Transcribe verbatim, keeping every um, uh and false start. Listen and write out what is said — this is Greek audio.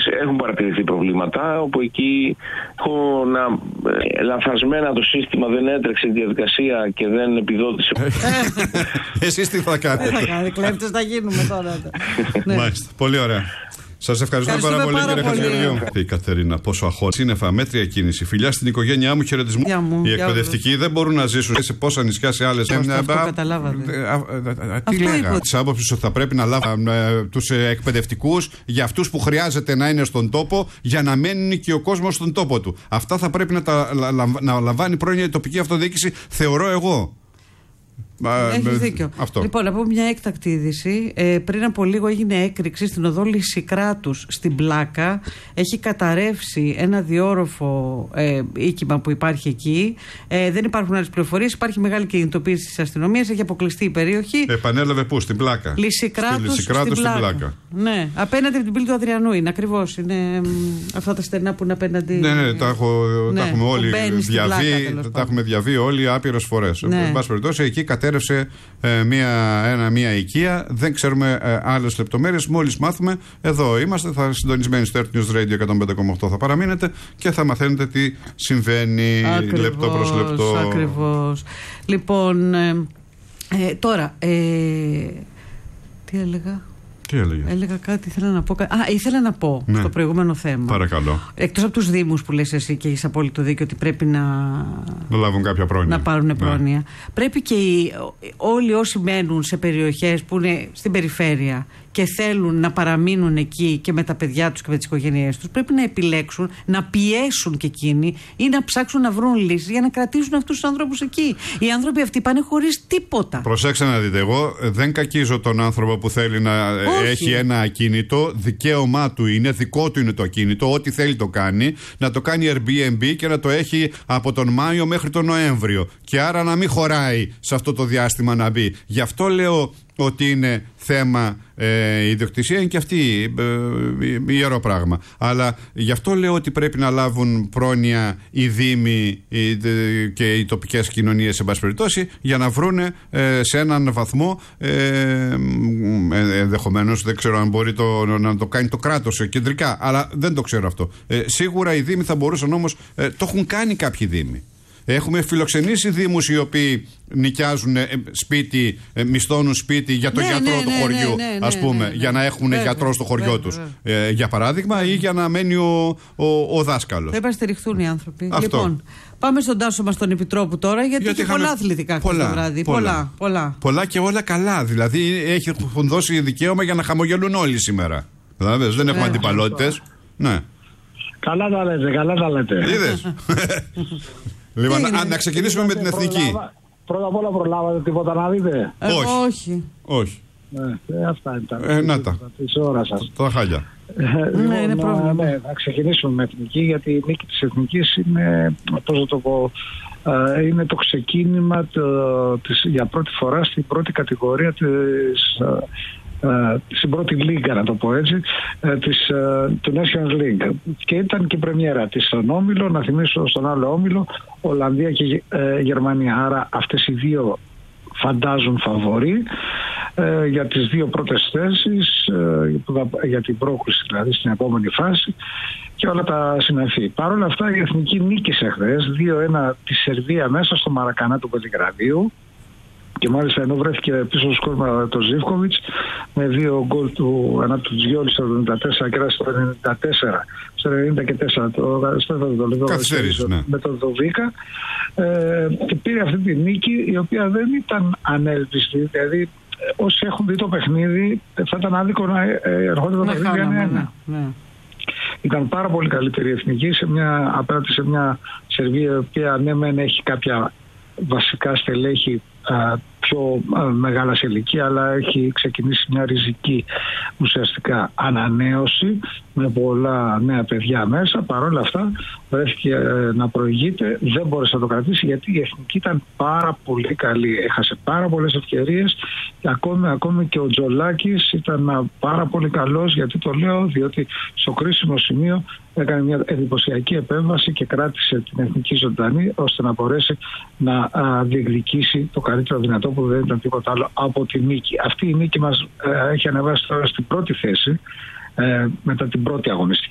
έχουν παρατηρηθεί προβλήματα, όπου εκεί έχω να, ε, λανθασμένα το σύστημα δεν έτρεξε τη διαδικασία και δεν επιδότησε. Εσείς τι θα κάνετε? Δεν θα κάνετε, κλέφτες θα γίνουμε τώρα. Μάλιστα, πολύ ωραία. Σας ευχαριστώ πάρα πολύ, κύριε Χατζηγεωργίου. Η Κατερίνα, πόσο αχώρη. Σύννεφα, μέτρια κίνηση. Φιλιά στην οικογένειά μου, χαιρετισμού. Οι εκπαιδευτικοί δεν μπορούν να ζήσουν σε πόσα νησιά σε άλλες. Τι λέγα. Τη άποψη ότι θα πρέπει να λάβουν τους εκπαιδευτικούς για αυτούς που χρειάζεται να είναι στον τόπο, για να μένει και ο κόσμος στον τόπο του. Αυτά θα πρέπει να, τα, να λαμβάνει πρόνοια η τοπική αυτοδιοίκηση, θεωρώ εγώ. Έχεις δίκιο. Αυτό. Λοιπόν, από μια έκτακτη είδηση. Ε, πριν από λίγο έγινε έκρηξη στην οδό Λυσικράτους στην Πλάκα. Έχει καταρρεύσει ένα διόροφο ε, οίκημα που υπάρχει εκεί. Ε, δεν υπάρχουν άλλες πληροφορίες. Υπάρχει μεγάλη κινητοποίηση της αστυνομίας. Έχει αποκλειστεί η περιοχή. Επανέλαβε πού? Στην Πλάκα. Λυσικράτους στην, στην Πλάκα. Πλάκα. Ναι, απέναντι από την πύλη του Αδριανού είναι ακριβώς. Είναι αυτά τα στερνά που είναι απέναντι. Ναι, ναι, τα, έχω, ναι, τα έχουμε όλοι διαβεί. Τα έχουμε διαβεί όλοι άπειρες φορές. Ναι. Εν πάση περιπτώσει, εκεί κατέρευσε ε, μία, ένα, μία οικία. Δεν ξέρουμε ε, άλλες λεπτομέρειες. Μόλις μάθουμε, εδώ είμαστε. Θα συντονισμένοι στο Earth News Radio εκατόν πέντε κόμμα οκτώ θα παραμείνετε και θα μαθαίνετε τι συμβαίνει. Ακριβώς, λεπτό προς λεπτό. Ακριβώς. Λοιπόν, ε, ε, τώρα, ε, τι έλεγα. Τι έλεγε? Έλεγα κάτι, ήθελα να πω. Α, ήθελα να πω ναι. στο προηγούμενο θέμα. Παρακαλώ. Εκτός από τους Δήμους που λες εσύ και έχεις απόλυτο δίκιο ότι πρέπει να, να λάβουν κάποια πρόνοια. Να πάρουν πρόνοια. Ναι. Πρέπει και οι, όλοι όσοι μένουν σε περιοχές που είναι στην περιφέρεια και θέλουν να παραμείνουν εκεί και με τα παιδιά τους και με τις οικογένειές τους, πρέπει να επιλέξουν, να πιέσουν και εκείνοι ή να ψάξουν να βρουν λύσεις για να κρατήσουν αυτούς τους ανθρώπους εκεί. Οι άνθρωποι αυτοί πάνε χωρίς τίποτα. Προσέξτε να δείτε, εγώ δεν κακίζω τον άνθρωπο που θέλει να Όχι. έχει ένα ακίνητο, δικαίωμά του είναι, δικό του είναι το ακίνητο, ό,τι θέλει το κάνει, να το κάνει Airbnb και να το έχει από τον Μάιο μέχρι τον Νοέμβριο. Και άρα να μην χωράει σε αυτό το διάστημα να μπει. Γι' αυτό λέω ότι είναι θέμα ε, η ιδιοκτησία, είναι και αυτή ε, ιερό πράγμα. Αλλά γι' αυτό λέω ότι πρέπει να λάβουν πρόνοια οι Δήμοι οι, και οι τοπικές κοινωνίες, εν πάση περιπτώσει, για να βρούνε ε, σε έναν βαθμό ε, ε, ενδεχομένως, δεν ξέρω αν μπορεί το, να το κάνει το κράτος κεντρικά, αλλά δεν το ξέρω αυτό. Ε, σίγουρα οι Δήμοι θα μπορούσαν όμως, ε, το έχουν κάνει κάποιοι Δήμοι. Έχουμε φιλοξενήσει δήμους οι οποίοι νοικιάζουν σπίτι, μισθώνουν σπίτι για το ναι, γιατρό ναι, του ναι, χωριού, ναι, ναι, ας πούμε, ναι, ναι, για να έχουν βέβαια, γιατρό στο χωριό βέβαια, τους, βέβαια. Ε, για παράδειγμα, ή για να μένει ο, ο, ο δάσκαλος. Θα υπερστηριχθούν οι άνθρωποι. Αυτό. Λοιπόν, πάμε στον Τάσο μας τον Επιτρόπου τώρα, γιατί, γιατί έχει πολλά αθλητικά χθες το βράδυ. Πολλά, πολλά, πολλά. Πολλά και όλα καλά. Δηλαδή, έχουν δώσει δικαίωμα για να χαμογελούν όλοι σήμερα. Δηλαδή, δεν έχουμε αντιπαλότητες. Ναι. Καλά τα λέτε, καλά τα λέτε. Είδες. Λοιπόν, να, να ξεκινήσουμε με την εθνική. Προλάβα, πρώτα απ' όλα προλάβατε τίποτα να δείτε? Ε, όχι. όχι. Όχι. Ναι, ε, αυτά ήταν. Ε, να τα. Της ώρας σας. Τα χάλια. Ε, λοιπόν, ναι, είναι πρόβλημα. Ναι, θα ξεκινήσουμε με εθνική, γιατί η νίκη της εθνικής είναι, πώς θα το πω, ε, είναι το ξεκίνημα το, της, για πρώτη φορά στην πρώτη κατηγορία της... Ε, Uh, στην πρώτη λίγκα, να το πω έτσι, uh, της, uh, του Nations League. Και ήταν και η πρεμιέρα της στον όμιλο, να θυμίσω στον άλλο όμιλο, Ολλανδία και uh, Γερμανία. Άρα αυτές οι δύο φαντάζουν φαβορί uh, για τις δύο πρώτες θέσεις, uh, για την πρόκριση δηλαδή στην επόμενη φάση και όλα τα συναφή. Παρ' όλα αυτά η εθνική νίκησε χθες δύο ένα τη Σερβία μέσα στο Μαρακανά του Βελιγραδίου. Και μάλιστα ενώ βρέθηκε πίσω στο σκόρμα το Ζίβκοβιτς με δύο γκολ του ένα του Τζιόλη στο εβδομήντα τέσσερα και ένα στο ενενήντα τέσσερα, στο ενενήντα τέσσερα το το λεπτό ναι. με τον Δοβίκα, ε, και πήρε αυτή τη νίκη, η οποία δεν ήταν ανέλπιστη. Δηλαδή όσοι έχουν δει το παιχνίδι θα ήταν άδικο να ερχόταν το παιχνίδι ένα ένα. Ήταν πάρα πολύ καλύτερη η εθνική σε μια, απέναντι σε μια Σερβία η οποία ναι μεν έχει κάποια βασικά στελέχη α, πιο α, μεγάλα σε ηλικία, αλλά έχει ξεκινήσει μια ριζική ουσιαστικά ανανέωση με πολλά νέα παιδιά μέσα. Παρ' όλα αυτά βρέθηκε ε, να προηγείται, δεν μπόρεσε να το κρατήσει γιατί η εθνική ήταν πάρα πολύ καλή, έχασε πάρα πολλές ευκαιρίες και ακόμη, ακόμη και ο Τζολάκης ήταν πάρα πολύ καλός, γιατί το λέω διότι στο κρίσιμο σημείο έκανε μια εντυπωσιακή επέμβαση και κράτησε την εθνική ζωντανή ώστε να μπορέσει να α, διεκδικήσει το καλύτερο δυνατό που δεν ήταν τίποτα άλλο από τη νίκη. Αυτή η νίκη μας ε, έχει ανεβάσει τώρα στην πρώτη θέση ε, μετά την πρώτη αγωνιστική.